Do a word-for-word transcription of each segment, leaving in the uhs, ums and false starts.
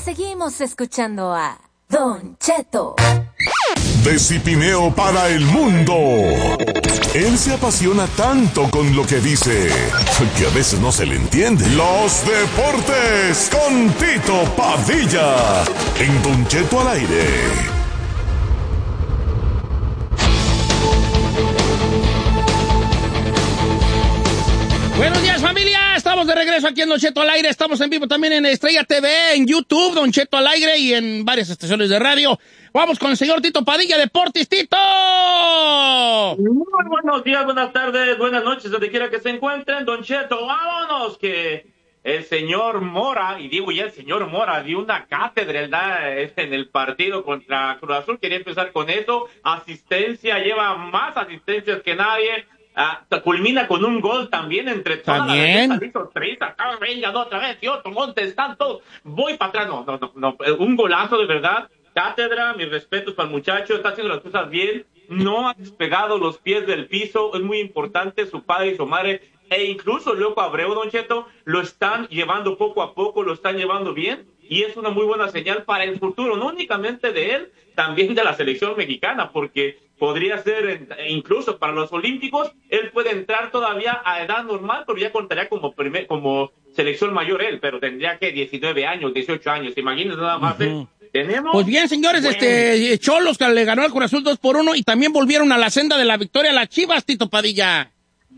seguimos escuchando a Don Cheto. De Cipineo para el mundo. Él se apasiona tanto con lo que dice que a veces no se le entiende. Los deportes con Tito Padilla en Don Cheto al aire. Buenos días, familia. Estamos de regreso aquí en Don Cheto al aire. Estamos en vivo también en Estrella T V, en YouTube, Don Cheto al aire y en varias estaciones de radio. Vamos con el señor Tito Padilla, Deportes. ¡Tito! Muy buenos días, buenas tardes, buenas noches, donde quiera que se encuentren. Don Cheto, vámonos, que el señor Mora, y digo ya el señor Mora, dio una cátedra en el partido contra Cruz Azul. Quería empezar con eso. Asistencia, lleva más asistencias que nadie. Ah, culmina con un gol también entre todas las defensas. Hizo tres, acá venga otra vez y otro, Montes, están todos. Voy para atrás, no, no, no, no, un golazo de verdad. Cátedra, mis respetos para el muchacho, está haciendo las cosas bien, no ha despegado los pies del piso, es muy importante, su padre y su madre, e incluso Loco Abreu, Don Cheto, lo están llevando poco a poco, lo están llevando bien, y es una muy buena señal para el futuro, no únicamente de él, también de la selección mexicana, porque podría ser, incluso para los olímpicos, él puede entrar todavía a edad normal, pero ya contaría como primer, como selección mayor él, pero tendría que diecinueve años, dieciocho años, imagínense nada más, uh-huh. ¿Tenemos? Pues bien, señores, bueno. este Cholos que le ganó al Cruz Azul dos por uno y también volvieron a la senda de la victoria a las Chivas, Tito Padilla.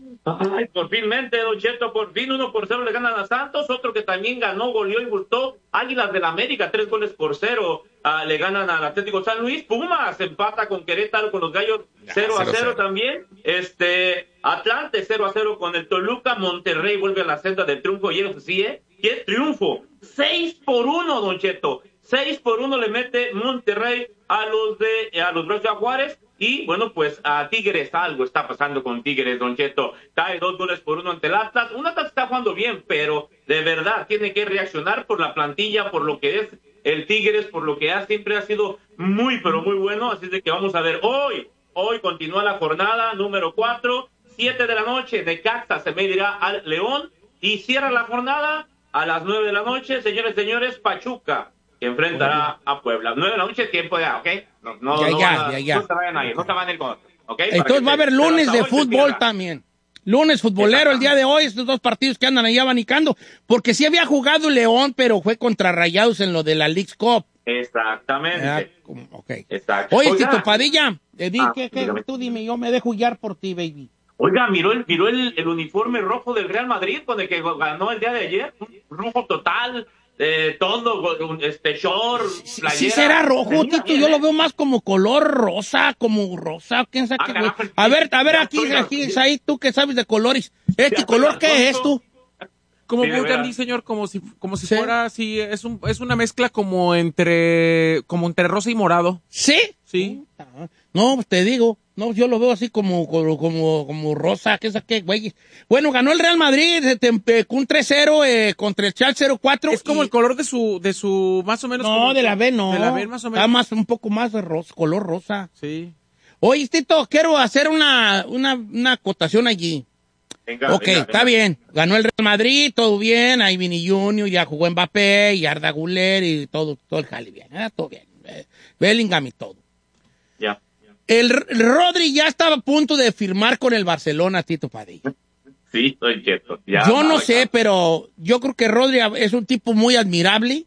Ay, por finmente, Don Cheto, por fin uno por cero le ganan a Santos, otro que también ganó, goleó y gustó, Águilas del América, tres goles por cero, uh, le ganan al Atlético San Luis, Pumas empata con Querétaro, con los Gallos, cero a cero también, este, Atlante cero a cero con el Toluca, Monterrey vuelve a la senda del triunfo, y eso sí, ¿eh? ¿Qué triunfo? seis por uno, Don Cheto. seis por uno le mete Monterrey a los de a los Bravos de Juárez y bueno, pues a Tigres algo está pasando con Tigres, Don Cheto. Cae dos goles por uno ante el Atlas. Un Atlas está jugando bien, pero de verdad tiene que reaccionar por la plantilla, por lo que es el Tigres, por lo que ha, siempre ha sido muy, pero muy bueno. Así de que vamos a ver hoy. Hoy continúa la jornada número cuatro, siete de la noche. Necaxa se medirá al León y cierra la jornada a las nueve de la noche. Señores, señores, Pachuca que enfrentará a Puebla. Nueve de la noche, tiempo ya, ¿ok? No, no, ya, no, ya, a, ya, ya. no se vayan a ir, no se vayan a ir con otro, ¿ok? Entonces va a haber lunes de fútbol también. Lunes futbolero el día de hoy, estos dos partidos que andan ahí abanicando, porque sí había jugado León, pero fue contra Rayados en lo de la Leagues Cup. Exactamente. Ah, ok. Exacto. Oye, Oiga, Tito Padilla, eh, di, ah, ¿qué, qué, tú dime, yo me dejo guiar por ti, baby. Oiga, miró el, miró el, el uniforme rojo del Real Madrid con el que ganó el día de ayer, rojo total. Eh, todo, este, short, sí, playera. Sí será rojo, Tito, yo lo veo más como color rosa, como rosa, quién sabe qué. Ah, a ver, a ver, aquí, aquí, ahí, tú que sabes de colores. ¿Este color qué es tú? Como burgundy, señor, como si, como si ¿Sí? fuera así, es un, es una mezcla como entre, como entre rosa y morado. ¿Sí? Sí. No, te digo, no, yo lo veo así como, como, como, como rosa, ¿qué es qué, güey? Bueno, ganó el Real Madrid, un tres cero eh, contra el Chelsea cero cuatro. Es como y... el color de su, de su, más o menos. No, como, de la B no. De la B más o menos. Está más, un poco más de rosa, color rosa. Sí. Oye, Tito, quiero hacer una, una, una acotación allí. Venga, ok, venga, está venga. bien. Ganó el Real Madrid, todo bien. Ahí Vini Junior, ya jugó Mbappé y Arda Güler y todo, todo el jale bien. ¿eh? Todo bien. Eh, Bellingham y todo. Ya. El, el Rodri ya estaba a punto de firmar con el Barcelona, Tito Padilla. Sí, estoy quieto. Ya, yo no vale, sé, vale. pero yo creo que Rodri es un tipo muy admirable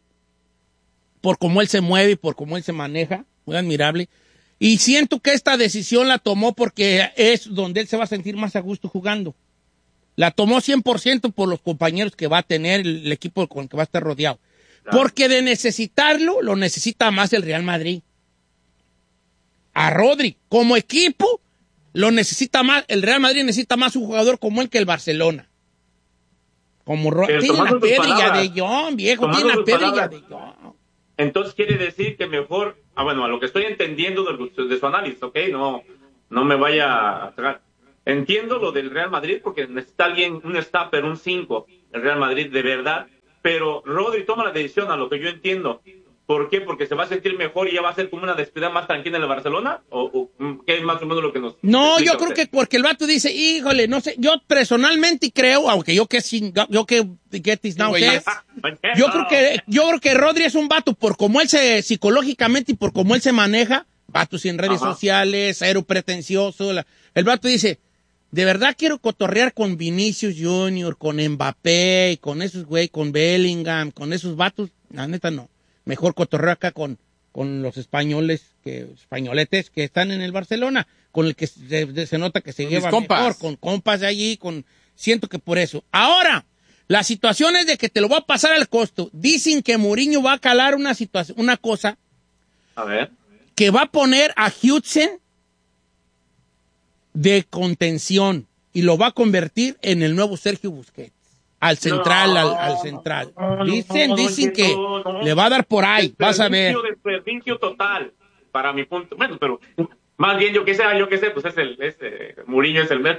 por cómo él se mueve y por cómo él se maneja. Muy admirable. Y siento que esta decisión la tomó porque es donde él se va a sentir más a gusto jugando. La tomó cien por ciento por los compañeros que va a tener, el, el equipo con el que va a estar rodeado. Claro. Porque de necesitarlo, lo necesita más el Real Madrid. A Rodri, como equipo, lo necesita más, el Real Madrid necesita más un jugador como él que el Barcelona. Como Rodri. Tiene la pedrilla de John, viejo, tiene la pedrilla de John. Entonces quiere decir que mejor, ah, bueno, a lo que estoy entendiendo de, de su análisis, ¿ok? No, no me vaya a tragar. Entiendo lo del Real Madrid porque necesita alguien, un stopper, un cinco, el Real Madrid de verdad, pero Rodri toma la decisión a lo que yo entiendo. ¿Por qué? ¿Porque se va a sentir mejor y ya va a ser como una despedida más tranquila en el Barcelona? ¿O, o qué es más o menos lo que nos No, yo creo que porque el vato dice, híjole, no sé, yo personalmente creo, aunque yo que sin, yo que get this now, que Yo creo que, yo creo que Rodri es un vato por cómo él se, psicológicamente y por cómo él se maneja, vato sin redes Ajá. sociales, cero pretencioso. La, el vato dice, de verdad quiero cotorrear con Vinicius Junior, con Mbappé, y con esos güey, con Bellingham, con esos vatos. La neta no. Mejor cotorreo acá con, con los españoles, que, españoletes que están en el Barcelona, con el que se, se nota que se lleva mejor, con compas de allí, con, siento que por eso. Ahora, la situación es de que te lo va a pasar al costo. Dicen que Mourinho va a calar una situación, una cosa. A ver. Que va a poner a Hudson de contención y lo va a convertir en el nuevo Sergio Busquets. Al central, no, al, al central. Dicen, no, no, dicen que no, no. le va a dar por ahí, vas a ver. Desperdicio total, para mi punto. Bueno, pero más bien yo que sé, yo que sé, pues es el, este, Mourinho es el mejor,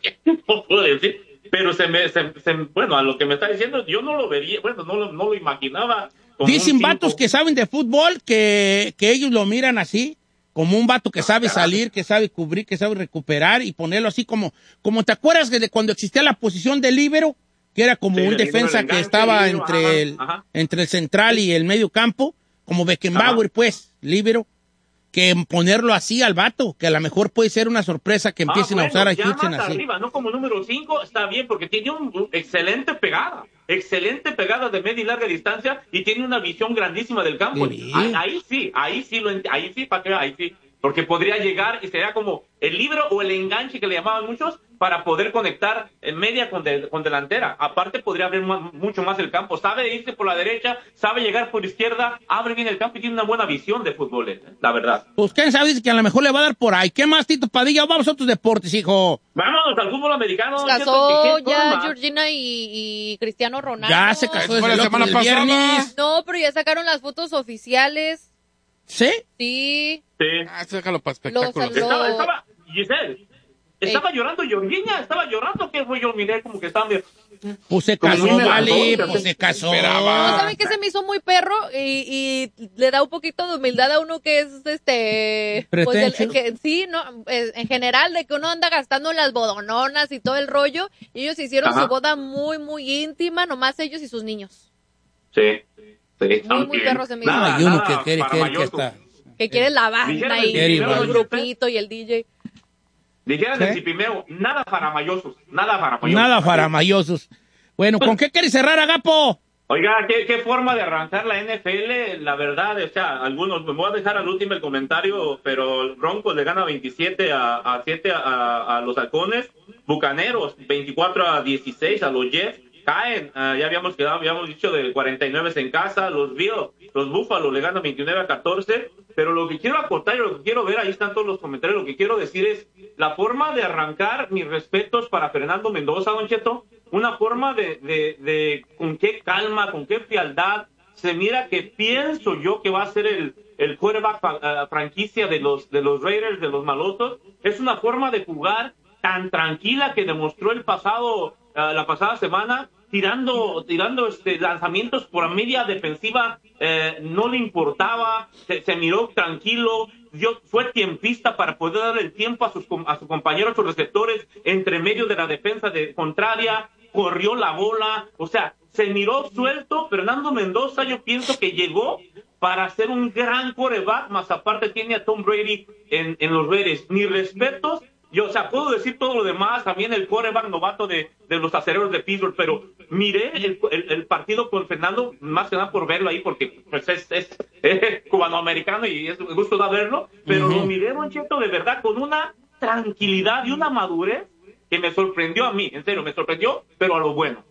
no puedo decir, pero se me, se, se, bueno, a lo que me está diciendo, yo no lo vería, bueno, no lo, no lo imaginaba. Dicen vatos que saben de fútbol, que, que ellos lo miran así, como un vato que sabe salir, que sabe cubrir, que sabe recuperar y ponerlo así como, como te acuerdas de cuando existía la posición de líbero, que era como sí, un defensa enganche, que estaba libero, entre, ajá, el, ajá. entre el central y el medio campo, como Beckenbauer, ajá. pues, líbero, que ponerlo así al vato, que a lo mejor puede ser una sorpresa que empiecen ah, bueno, a usar a Hudson así. Arriba, no como número cinco, está bien, porque tiene un, un excelente pegada, excelente pegada de media y larga distancia, y tiene una visión grandísima del campo. Sí. Ahí, ahí sí, ahí sí, lo ahí sí, para que ahí sí. Porque podría llegar y sería como el libro o el enganche que le llamaban muchos para poder conectar en media con, de, con delantera. Aparte podría abrir más, mucho más el campo. Sabe irse por la derecha, sabe llegar por izquierda, abre bien el campo y tiene una buena visión de fútbol, ¿eh? La verdad. Pues quién sabe, dice que a lo mejor le va a dar por ahí. ¿Qué más, Tito Padilla? Vamos a otros deportes, hijo. Vámonos al fútbol americano. Se casó ya Georgina y, y Cristiano Ronaldo. Ya se casó desde la semana pasada. Viernes. No, pero ya sacaron las fotos oficiales. ¿Sí? Sí. Sí. Ah, déjalo para espectáculos. Los, estaba, estaba, Giselle, estaba Ey. llorando Georgina, estaba llorando, ¿qué fue? Yo miré como que estaba... Pues se casó, vale, pues se casó. No, ¿saben qué se me hizo muy perro? Y, y le da un poquito de humildad a uno que es, este... Pues el, que, sí, no, en general, de que uno anda gastando en las bodononas y todo el rollo. Y ellos hicieron Ajá. su boda muy, muy íntima, nomás ellos y sus niños. Sí. Sí, muy, muy perro se me hizo. Nada, hay uno que quiere, quiere que está... Que quiere la banda y el, el grupito y el D J. Dijeron el Cipimeo, nada faramayosos, nada faramayosos. Nada faramayosos. Bueno, ¿con qué quieres cerrar, Agapo? Oiga, ¿qué, qué forma de arrancar la N F L, la verdad, o sea, algunos, me voy a dejar al último el comentario, pero Broncos le gana veintisiete a siete a, a los Halcones, Bucaneros veinticuatro a dieciséis a los Jets, caen, uh, ya habíamos quedado, habíamos dicho de cuarenta y nueve en casa, los Bills, los Búfalos le ganan veintinueve a catorce, pero lo que quiero aportar y lo que quiero ver, ahí están todos los comentarios, lo que quiero decir es la forma de arrancar, mis respetos para Fernando Mendoza, Don Cheto, una forma de, de, de con qué calma, con qué frialdad, se mira que pienso yo que va a ser el, el quarterback uh, franquicia de los, de los Raiders, de los malosos, es una forma de jugar tan tranquila que demostró el pasado, uh, la pasada semana, tirando, tirando este, lanzamientos por media defensiva, eh, no le importaba, se, se miró tranquilo, dio, fue tiempista para poder darle el tiempo a sus, a sus compañeros, a sus receptores, entre medio de la defensa de, contraria, corrió la bola, o sea, se miró suelto. Fernando Mendoza, yo pienso que llegó para ser un gran quarterback, más aparte tiene a Tom Brady en, en los Raiders. Mis respetos. Yo, o sea, puedo decir todo lo demás, también el quarterback novato de, de los acereros de Pittsburgh, pero miré el, el, el partido con Fernando, más que nada por verlo ahí, porque pues es, es, es cubanoamericano y es gusto de verlo, pero uh-huh. lo miré, Don Cheto, de verdad, con una tranquilidad y una madurez que me sorprendió a mí, en serio, me sorprendió, pero a lo bueno.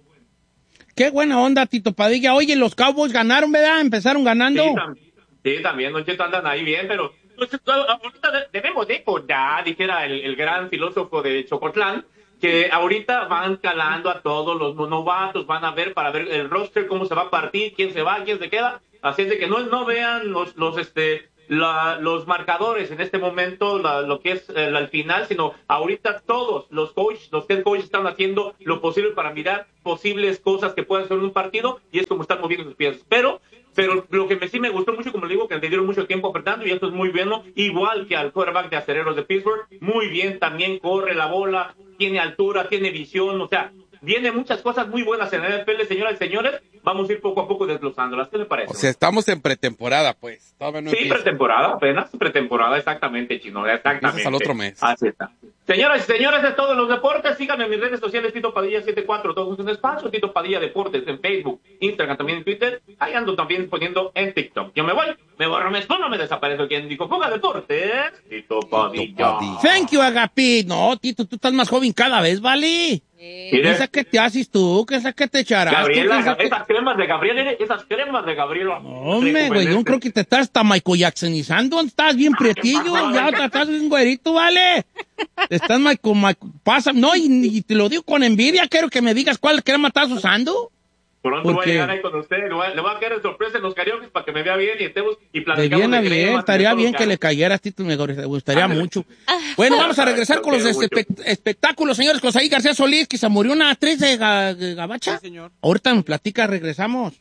Qué buena onda, Tito Padilla. Oye, los Cowboys ganaron, ¿verdad? Empezaron ganando. Sí, tam- sí también, Don Cheto, andan ahí bien, pero... Pues, ahorita debemos de recordar, dijera el, el gran filósofo de Chocotlán, que ahorita van calando a todos los novatos, van a ver para ver el roster, cómo se va a partir, quién se va, quién se queda. Así es de que no, no vean los, los, este, la, los marcadores en este momento, la, lo que es el, al final, sino ahorita todos los coaches, los head coaches están haciendo lo posible para mirar posibles cosas que puedan ser en un partido, y es como están moviendo sus pies. Pero... Pero lo que me, sí me gustó mucho, como le digo, que le dieron mucho tiempo apretando, y esto es muy bueno, igual que al quarterback de Acereros de Pittsburgh, muy bien, también corre la bola, tiene altura, tiene visión, o sea, viene muchas cosas muy buenas en la N F L, señoras y señores. Vamos a ir poco a poco desglosándolas. ¿Qué le parece? O sea, estamos en pretemporada, pues. No sí, empieza. pretemporada, apenas pretemporada, exactamente, Chino, exactamente. Hasta el otro mes. Así está. Señoras y señores de todos los deportes, síganme en mis redes sociales, Tito Padilla setenta y cuatro, todos en espacio, Tito Padilla Deportes, en Facebook, Instagram, también en Twitter. Ahí ando también poniendo en TikTok. Yo me voy, me borro, me escondo, me desaparezco. ¿Quién dijo? Fuga Deportes, Tito Padilla. Thank you, Agapi. No, Tito, tú estás más joven cada vez, ¿vale? ¿Qué es que te haces tú? ¿Qué es que te echarás? Gabriela, que... esas cremas de Gabriela, esas cremas de Gabriela. Hombre, güey, yo creo que te estás hasta Michael Jacksonizando. Estás bien prietillo, ya te estás bien güerito, ¿vale? Estás Michael, Michael, pasa, no, y, y te lo digo con envidia, quiero que me digas cuál crema estás usando. Pronto voy a llegar ahí con usted, le voy, a, le voy a quedar de sorpresa en los karaoke para que me vea bien y estemos y platicamos. De bien a bien, estaría bien que le cayera a Tito, me gustaría mucho. Bueno, vamos a regresar con los espe- espectáculos, señores, con Saí García Solís, que se murió una actriz de ga- de Gabacha. Sí, señor. Ahorita nos platica, regresamos.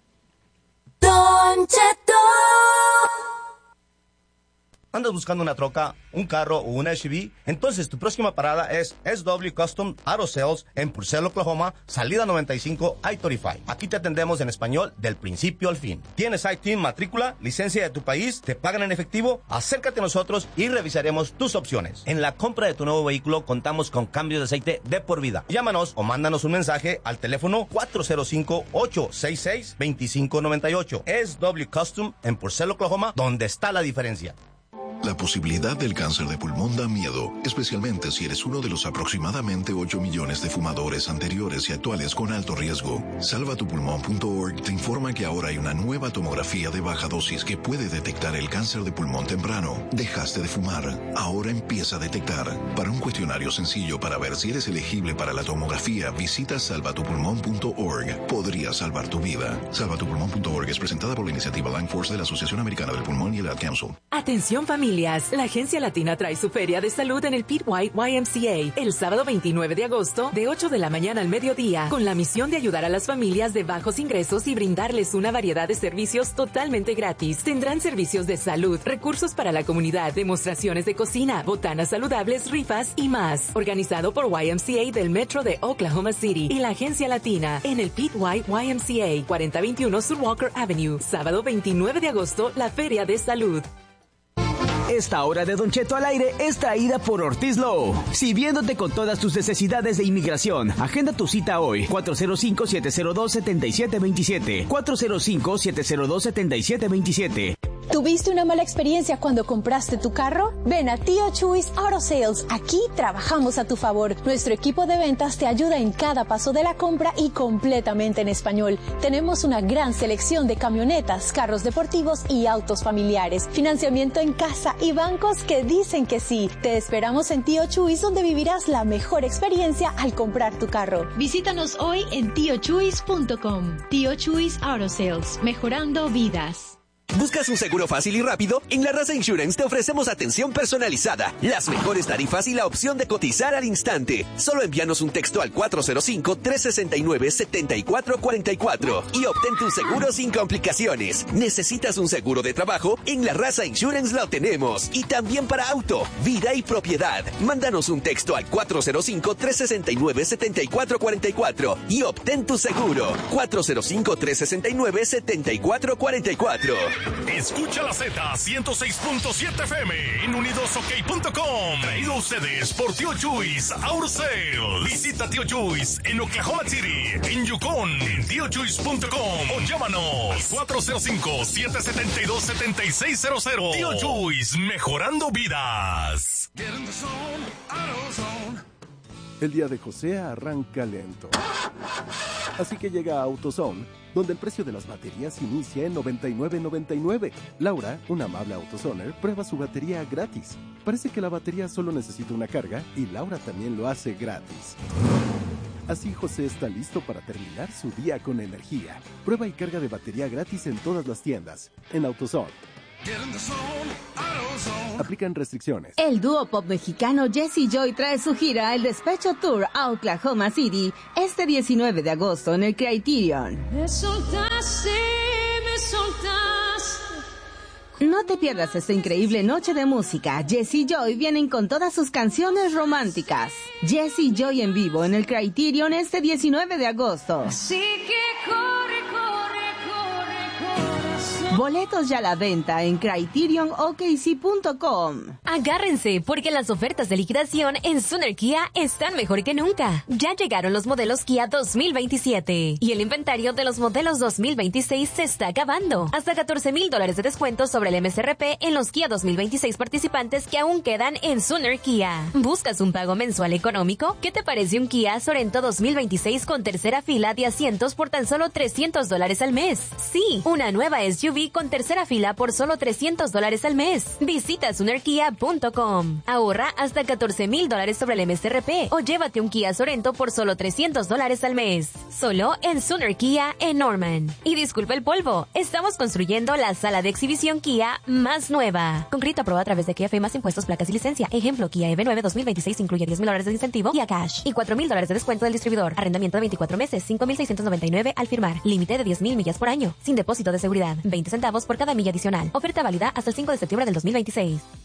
Don Cheto. ¿Andas buscando una troca, un carro o una S U V? Entonces tu próxima parada es S W Custom Auto Sales en Purcell, Oklahoma, salida noventa y cinco I treinta y cinco. Aquí te atendemos en español del principio al fin. ¿Tienes I T I N, matrícula, licencia de tu país? ¿Te pagan en efectivo? Acércate a nosotros y revisaremos tus opciones. En la compra de tu nuevo vehículo contamos con cambio de aceite de por vida. Llámanos o mándanos un mensaje al teléfono cuatro cero cinco, ocho seis seis, dos cinco nueve ocho. S W Custom en Purcell, Oklahoma, donde está la diferencia. La posibilidad del cáncer de pulmón da miedo, especialmente si eres uno de los aproximadamente ocho millones de fumadores anteriores y actuales con alto riesgo. salva tu pulmón punto org te informa que ahora hay una nueva tomografía de baja dosis que puede detectar el cáncer de pulmón temprano. Dejaste de fumar, ahora empieza a detectar. Para un cuestionario sencillo para ver si eres elegible para la tomografía, visita salva tu pulmón punto org. Podría salvar tu vida. salva tu pulmón punto org es presentada por la iniciativa Lung Force de la Asociación Americana del Pulmón y el Ad Council. Atención familia. La Agencia Latina trae su feria de salud en el Pete White Y M C A el sábado veintinueve de agosto de ocho de la mañana al mediodía, con la misión de ayudar a las familias de bajos ingresos y brindarles una variedad de servicios totalmente gratis. Tendrán servicios de salud, recursos para la comunidad, demostraciones de cocina, botanas saludables, rifas y más. Organizado por Y M C A del Metro de Oklahoma City y la Agencia Latina en el Pete White Y M C A, cuarenta veintiuno Sur Walker Avenue. Sábado veintinueve de agosto, la Feria de Salud. Esta hora de Don Cheto al aire es traída por Ortiz Law. Sirviéndote con todas tus necesidades de inmigración. Agenda tu cita hoy. cuatro cero cinco, siete cero dos, siete siete dos siete. cuatro cero cinco, siete cero dos, siete siete dos siete. ¿Tuviste una mala experiencia cuando compraste tu carro? Ven a Tío Chuys Auto Sales. Aquí trabajamos a tu favor. Nuestro equipo de ventas te ayuda en cada paso de la compra y completamente en español. Tenemos una gran selección de camionetas, carros deportivos y autos familiares. Financiamiento en casa y bancos que dicen que sí. Te esperamos en Tío Chuys, donde vivirás la mejor experiencia al comprar tu carro. Visítanos hoy en tío chuys punto com. Tío Chuys Auto Sales, mejorando vidas. ¿Buscas un seguro fácil y rápido? En La Raza Insurance te ofrecemos atención personalizada, las mejores tarifas y la opción de cotizar al instante. Solo envíanos un texto al cuatro cero cinco, tres seis nueve, siete cuatro cuatro cuatro y obtén tu seguro sin complicaciones. ¿Necesitas un seguro de trabajo? En La Raza Insurance lo tenemos. Y también para auto, vida y propiedad. Mándanos un texto al cuatro cero cinco, tres seis nueve, siete cuatro cuatro cuatro y obtén tu seguro. cuatro cero cinco, tres seis nueve, siete cuatro cuatro cuatro. Escucha la Z ciento seis punto siete F M en unidos ok punto com. Traído a ustedes por Tío Chuys Auto Sales. Visita Tío Chuys en Oklahoma City, en Yukon, en tío chuys punto com o llámanos cuatro cero cinco, siete siete dos, siete seis cero cero. Tío Chuys, mejorando vidas. El día de José arranca lento. Así que llega a AutoZone, donde el precio de las baterías inicia en noventa y nueve noventa y nueve. Laura, una amable AutoZoner, prueba su batería gratis. Parece que la batería solo necesita una carga y Laura también lo hace gratis. Así José está listo para terminar su día con energía. Prueba y carga de batería gratis en todas las tiendas. En AutoZone. Aplican restricciones. El dúo pop mexicano Jesse Joy trae su gira El Despecho Tour a Oklahoma City este diecinueve de agosto en el Criterion. Me soltaste, me soltaste No te pierdas esta increíble noche de música. Jesse y Joy vienen con todas sus canciones románticas. Jesse y Joy en vivo en el Criterion este diecinueve de agosto. Así que corre, corre, corre, corazón. Boletos ya a la venta en criterion o k c punto com. Agárrense, porque las ofertas de liquidación en Suner Kia están mejor que nunca. Ya llegaron los modelos Kia dos mil veintisiete y el inventario de los modelos dos mil veintiséis se está acabando. Hasta catorce mil dólares de descuento sobre el M S R P en los Kia dos mil veintiséis participantes que aún quedan en Suner Kia. ¿Buscas un pago mensual económico? ¿Qué te parece un Kia Sorento dos mil veintiséis con tercera fila de asientos por tan solo trescientos dólares al mes? Sí, una nueva S U V con tercera fila por solo trescientos dólares al mes. Visita suner kia punto com. Ahorra hasta catorce mil dólares sobre el M S R P o llévate un Kia Sorento por solo trescientos dólares al mes. Solo en Suner Kia en Norman. Y disculpa el polvo, estamos construyendo la sala de exhibición Kia más nueva. Con crédito aprobado a través de Kia F más impuestos, placas y licencia. Ejemplo, Kia E V nueve dos mil veintiséis incluye diez mil dólares de incentivo y a cash y cuatro mil dólares de descuento del distribuidor. Arrendamiento de veinticuatro meses, cinco mil seiscientos noventa y nueve al firmar. Límite de diez mil millas por año. Sin depósito de seguridad. veinte centavos por cada milla adicional. Oferta válida hasta el cinco de septiembre del dos mil veintiséis.